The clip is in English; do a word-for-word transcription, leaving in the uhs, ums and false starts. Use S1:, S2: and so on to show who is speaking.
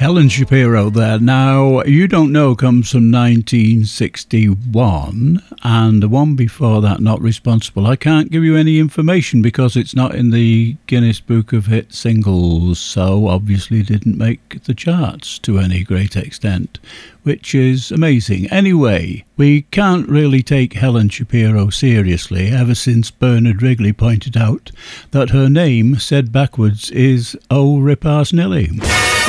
S1: Helen Shapiro there. Now, You Don't Know comes from nineteen sixty-one, and the one before that, Not Responsible. I can't give you any information because it's not in the Guinness Book of Hit Singles, so obviously didn't make the charts to any great extent, which is amazing. Anyway, we can't really take Helen Shapiro seriously ever since Bernard Wrigley pointed out that her name, said backwards, is Oh Rip Arse Nilly.